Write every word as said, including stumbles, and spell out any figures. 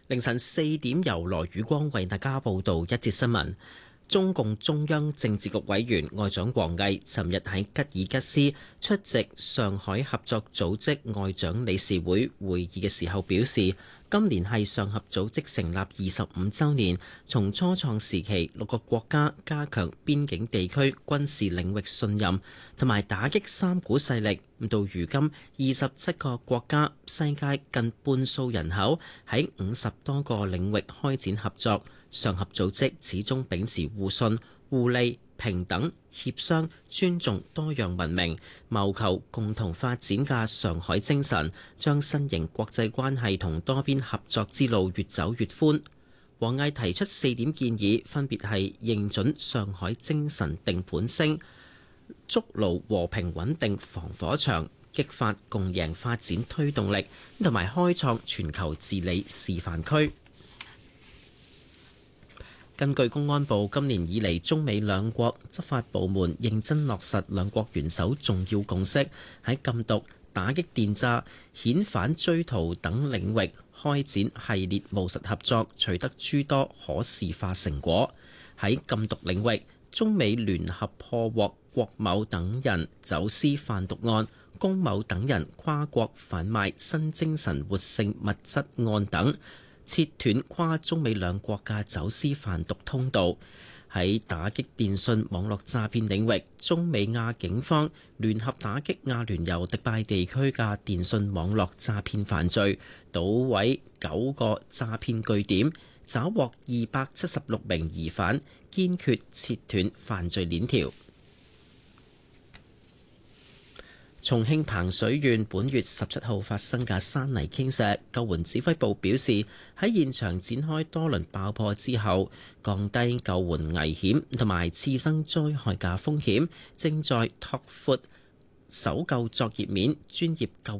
凌晨四點，由羅宇光為大家報道一節新聞。中共中央政治局委員外長王毅尋日喺吉爾吉斯出席上海合作組織外長理事會會議嘅時候表示，今年係上合組織成立二十五週年，從初創時期六個國家加強邊境地區軍事領域信任同埋打擊三股勢力，到如今二十七個國家、世界近半數人口喺五十多個領域開展合作。上合組織始終秉持互信、互利、平等、協商、尊重多樣文明、謀求共同發展嘅上海精神，將新型國際關係同多邊合作之路越走越寬。王毅提出四點建議，分別係認準上海精神定盤星、築牢和平穩定防火牆、激發共贏發展推動力，同埋開創全球治理示範區。根據公安部今年以嚟中美兩國執法部門認真落實兩國元首重要共識，喺禁毒、打擊電詐、遣返追逃等領域開展系列務實合作，取得諸多可視化成果。喺禁毒領域，中美聯合破獲郭某等人走私販毒案、龔某等人跨國販賣新精神活性物質案等，切斷跨中美兩國嘅走私販毒通道。喺打擊電信網絡詐騙領域，中美亞警方聯合打擊亞聯酋迪拜地區嘅電信網絡詐騙犯罪，搗毀九個詐騙據點，抓獲二百七十六名疑犯，堅決切斷犯罪鏈條。重慶彭水縣本月十七號發生嘅山泥傾瀉，救援指揮部表示喺現場展開多輪爆破之後，降低救援危險同埋次生災害嘅風險，正在拓闊搜救作業面，專業救